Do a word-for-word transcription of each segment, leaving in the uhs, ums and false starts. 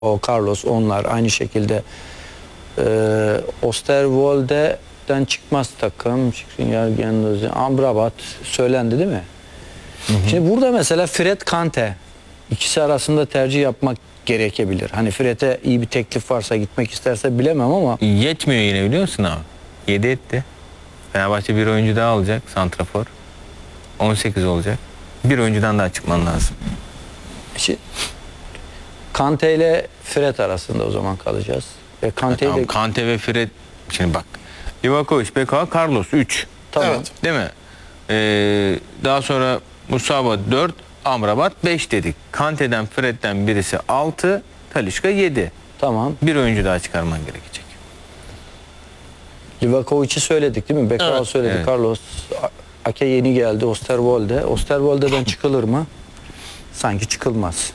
O Carlos, onlar aynı şekilde e, Osterwolde'den çıkmaz takım. Skriniar, Guendouzi, Amrabat söylendi değil mi? Hı hı. Şimdi burada mesela Fred, Kante ikisi arasında tercih yapmak gerekebilir. Hani Fred'e iyi bir teklif varsa gitmek isterse bilemem ama. Yetmiyor yine, biliyor musun abi? yedi etti. Fenerbahçe bir oyuncu daha alacak, santrafor. on sekiz olacak. Bir oyuncudan daha çıkman lazım. İşte, Kante ile Fred arasında o zaman kalacağız. Ve Kante ile... Tamam, Kante ve Fred, şimdi bak. Livakovic, Beka, Carlos üç. Tamam. Evet. Değil mi? Ee, daha sonra Musaba dört, Amrabat beş dedik. Kante'den, Fred'den birisi altı, Talisca yedi. Tamam. Bir oyuncu daha çıkarman gerekecek. Livakovic'i söyledik değil mi? Beka evet. söyledik. Evet. Carlos, Ake yeni geldi. Osterwolde. Osterwolde'den çıkılır mı? Sanki çıkılmaz.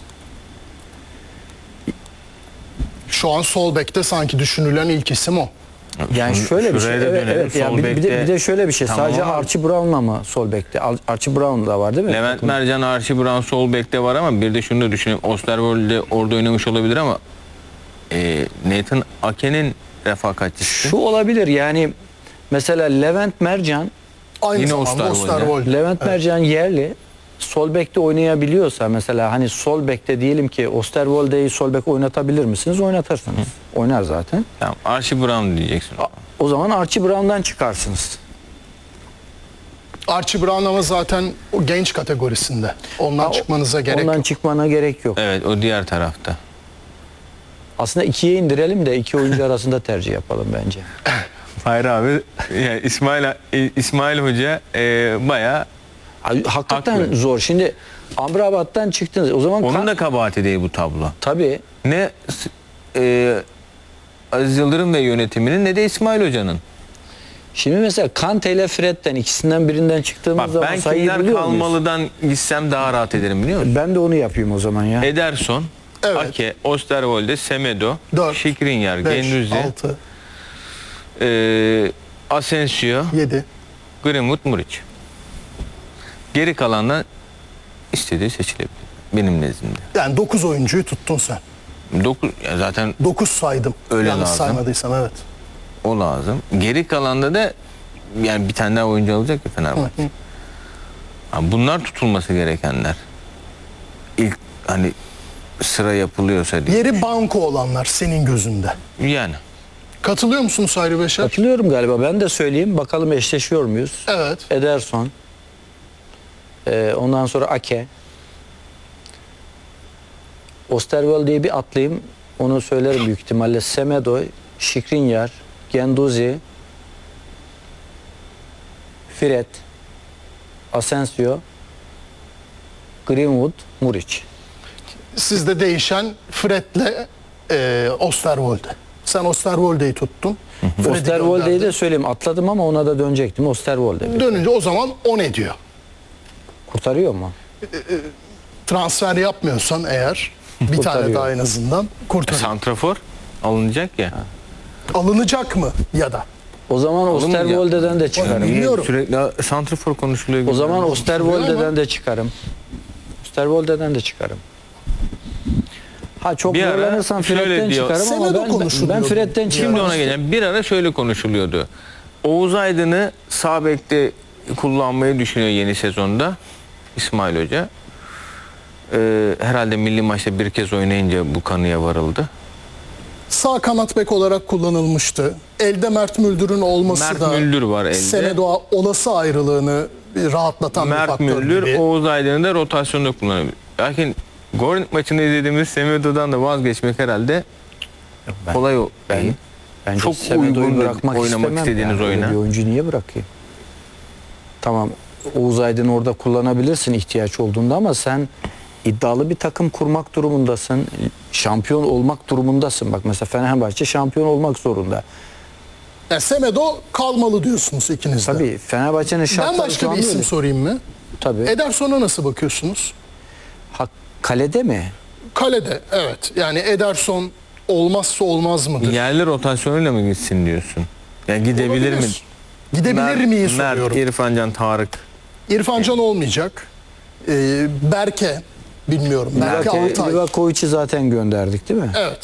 Şu an sol bekte sanki düşünülen ilk isim o. Yani şöyle bir şey. Evet, evet. Yani bir, bir, de, bir de şöyle bir şey. Tamam. Sadece Archie Brown'la mı sol bekte? Archie Brown da var değil mi? Levent Mercan, Archie Brown sol bekte var ama bir de şunu da düşünüyorum. Osterwolde orada oynamış olabilir ama e, Nathan Ake'nin refakatçisi. Şu olabilir yani mesela Levent Mercan aynı yine zamanda Osterwolde. Levent evet. Mercan yerli sol bekte oynayabiliyorsa mesela hani sol bekte diyelim ki Osterwolde'yi sol bek oynatabilir misiniz? Oynatırsınız. Hı. Oynar zaten. Tamam. Archie Brown diyeceksin. O zaman Archie Brown'dan çıkarsınız. Archie Brown ama zaten o genç kategorisinde. Ondan ha, çıkmanıza gerek ondan yok. Ondan çıkmana gerek yok. Evet, o diğer tarafta. Aslında ikiye indirelim de iki oyuncu arasında tercih yapalım bence. Hayır abi. Yani İsmail İsmail Hoca e, bayağı hakikaten haklı. Zor. Şimdi Amrabat'tan çıktınız. O zaman onun da kabahati değil bu tablo. Tabii. Ne e, Aziz Yıldırım ve yönetiminin ne de İsmail Hoca'nın. Şimdi mesela Kante ile Fred'den ikisinden birinden çıktığımız Bak, zaman ben kimler kalmalıdan muyuz? Gitsem daha rahat ederim, biliyor musun? Ben de onu yapayım o zaman ya. Ederson, evet. Ake, Osterwolde, Semedo, Skriniar, Guendouzi, altı, e, Asensio, yedi, Greenwood, Muric. Geri kalanla istediği seçilebilir benim nezdimde. Yani dokuz oyuncuyu tuttun sen. dokuz yani zaten dokuz saydım. Öyle Yanlış lazım. saymadıysam evet. O lazım. Geri kalanda da yani bir tane daha oyuncu alacak ya Fenerbahçe. Hı hı. Bunlar tutulması gerekenler. İlk hani sıra yapılıyorsa diye. Yeri banko olanlar senin gözünde. Yani. Katılıyor musun Sayri Beşer? Katılıyorum galiba. Ben de söyleyeyim. Bakalım eşleşiyor muyuz? Evet. Ederson. Ee, ondan sonra Ake. Osterwolde'yi bir atlayayım. Onu söylerim büyük ihtimalle. Semedo, Skriniar, Guendouzi, Fred, Asensio, Greenwood, Muric. Sizde değişen Fred'le e, Osterwolde. Sen Osterwolde'yi tuttun. Osterwolde'yi de söyleyeyim. Atladım ama ona da dönecektim. Osterwolde. Dönünce o zaman on ediyor. Kurtarıyor mu? E, e, transfer yapmıyorsan eğer bir tane daha en azından kurtarıyor. Santrafor alınacak ya. Ha. Alınacak mı ya da? O zaman Osterwolde'den de çıkarım. Bilmiyorum. Sürekli santrafor konuşuluyor. O zaman Osterwolde'den de çıkarım. Osterwolde'den de çıkarım. Ha çok zorlanırsam Fred'den çıkarım ama ben, ben Fred'den çıkarım. Şimdi ona geleceğim. Bir ara şöyle konuşuluyordu. Oğuz Aydın'ı sağ bekte kullanmayı düşünüyor yeni sezonda İsmail Hoca. Ee, herhalde milli maçta bir kez oynayınca bu kanıya varıldı. Sağ kanat bek olarak kullanılmıştı. Elde Mert Müldür'ün olması Mert da Müldür var elde. Semedo olası ayrılığını rahatlatan Mert bir faktör Müldür, gibi. Oğuz Aydın'ı da rotasyonda kullanabilir. Lakin Gornik maçını izlediğimiz Semedo'dan da vazgeçmek herhalde ben, kolay o. Ben, bence çok uygun bırakmak oynamak istediğiniz yani. oyuna. Bir oyuncu niye bırakayım? Tamam, Oğuz Aydın'ı orada kullanabilirsin ihtiyaç olduğunda ama sen iddialı bir takım kurmak durumundasın. Şampiyon olmak durumundasın. Bak mesela Fenerbahçe şampiyon olmak zorunda. Yani Semedo kalmalı diyorsunuz ikiniz de. Tabii Fenerbahçe'nin şartları. Ben başka bir isim sorayım mı? Tabii. Ederson'a nasıl bakıyorsunuz? Ha, kalede mi? Kalede evet. Yani Ederson olmazsa olmaz mıdır? Yerli rotasyonuyla mı gitsin diyorsun? Yani gidebilir Olabilir. mi? Gidebilir Mert, miyi soruyorum. Mert, İrfan Can, Tarık. İrfan Can olmayacak. Ee, Berke bilmiyorum. Belki altı ay. Livakovic'i zaten gönderdik değil mi? Evet.